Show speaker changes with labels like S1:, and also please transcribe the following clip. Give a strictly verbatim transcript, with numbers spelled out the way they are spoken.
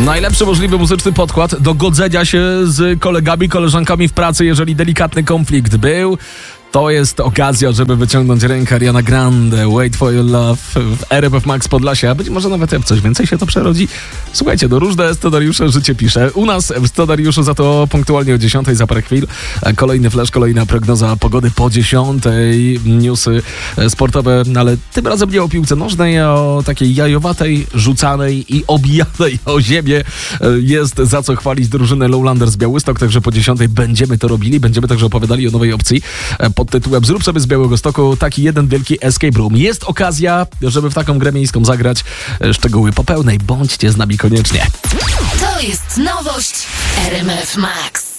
S1: Najlepszy możliwy muzyczny podkład do godzenia się z kolegami, koleżankami w pracy, jeżeli delikatny konflikt był. To jest okazja, żeby wyciągnąć rękę Ariana Grande, Wait for Your Love w R F Max Podlasie, a być może nawet w coś więcej się to przerodzi. Słuchajcie, no różne scenariusze życie pisze. U nas w scenariuszu za to punktualnie o dziesiątej za parę chwil. Kolejny flash, kolejna prognoza pogody po dziesiątej. Newsy sportowe, ale tym razem nie o piłce nożnej, a o takiej jajowatej, rzucanej i obijanej o ziemię. Jest za co chwalić drużynę Lowlanders Białystok, także po dziesiątej będziemy to robili. Będziemy także opowiadali o nowej opcji pod tytułem Zrób sobie z Białegostoku taki jeden wielki escape room. Jest okazja, żeby w taką grę miejską zagrać. Szczegóły po pełnej. Bądźcie z nami koniecznie.
S2: To jest nowość R M F Max.